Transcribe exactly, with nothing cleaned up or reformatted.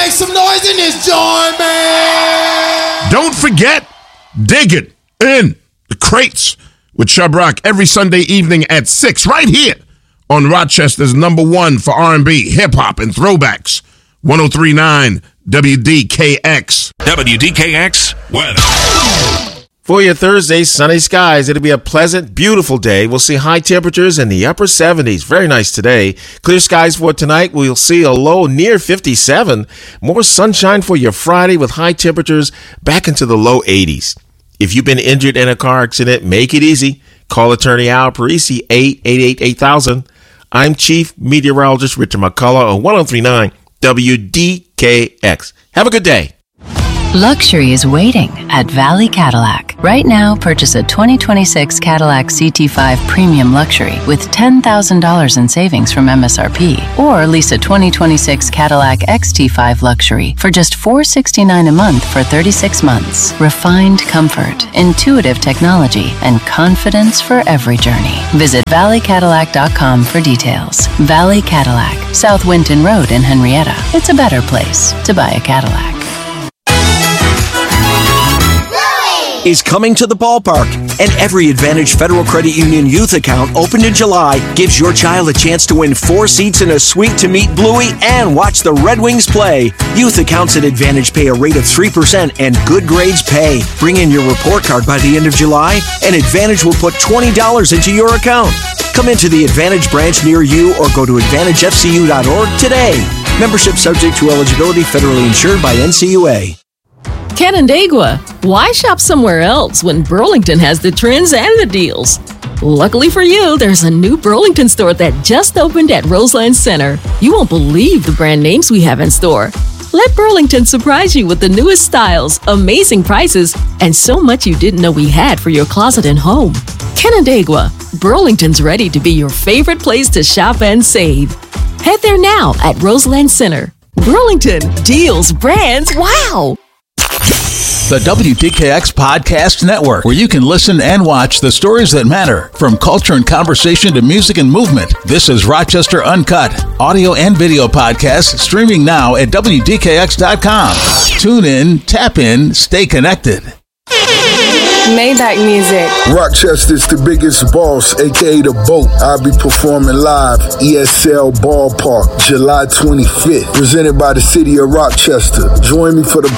make some noise in this joint, man. Don't forget, dig it in the crates with Chubb Rock every Sunday evening at six, right here on Rochester's number one for R and B, hip-hop, and throwbacks. one oh three point nine W D K X. W D K X weather. For your Thursday, sunny skies. It'll be a pleasant, beautiful day. We'll see high temperatures in the upper seventies. Very nice today. Clear skies for tonight. We'll see a low near fifty-seven. More sunshine for your Friday with high temperatures back into the low eighties. If you've been injured in a car accident, make it easy. Call attorney Al Parisi, eight eight eight, eight thousand. I'm Chief Meteorologist Richard McCullough on one oh three point nine W D K X. Have a good day. Luxury is waiting at Valley Cadillac. Right now, purchase a twenty twenty-six Cadillac C T five Premium Luxury with ten thousand dollars in savings from M S R P. Or lease a twenty twenty-six Cadillac X T five Luxury for just four hundred sixty-nine dollars a month for thirty-six months. Refined comfort, intuitive technology, and confidence for every journey. Visit valley cadillac dot com for details. Valley Cadillac, South Winton Road in Henrietta. It's a better place to buy a Cadillac. Is coming to the ballpark, and every Advantage Federal Credit Union youth account opened in July gives your child a chance to win four seats in a suite to meet Bluey and watch the Red Wings play. Youth accounts at Advantage pay a rate of three percent and good grades pay. Bring in your report card by the end of July, and Advantage will put twenty dollars into your account. Come into the Advantage branch near you or go to advantage f c u dot org today. Membership subject to eligibility, federally insured by N C U A. Canandaigua, why shop somewhere else when Burlington has the trends and the deals? Luckily for you, there's a new Burlington store that just opened at Roseland Center. You won't believe the brand names we have in store. Let Burlington surprise you with the newest styles, amazing prices, and so much you didn't know we had for your closet and home. Canandaigua, Burlington's ready to be your favorite place to shop and save. Head there now at Roseland Center. Burlington, deals, brands, wow! The W D K X Podcast Network, where you can listen and watch the stories that matter, from culture and conversation to music and movement. This is Rochester Uncut, audio and video podcasts streaming now at W D K X dot com. Tune in, tap in, stay connected. Maybach Music. Rochester's the biggest boss, aka The Boat. I'll be performing live, E S L Ballpark, July twenty-fifth. Presented by the city of Rochester. Join me for the